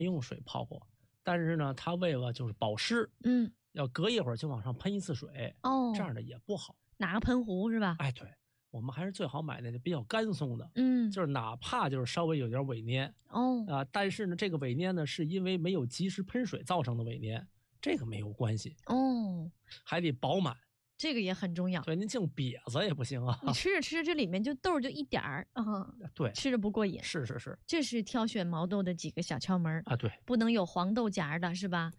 用水泡过，但是呢，它为了就是保湿，要隔一会儿就往上喷一次水，这样的也不好。 拿个喷壶是吧？ 哎，对，我们还是最好买那个比较干松的，就是哪怕就是稍微有点伪粘，但是呢，这个伪粘呢是因为没有及时喷水造成的伪粘，这个没有关系，还得饱满。 这个也很重要。 对，您净瘪子也不行啊。 你吃着吃着，这里面就豆就一点儿对， 吃着不过瘾。 是。 这是挑选毛豆的几个小窍门啊，对， 不能有黄豆荚的是吧？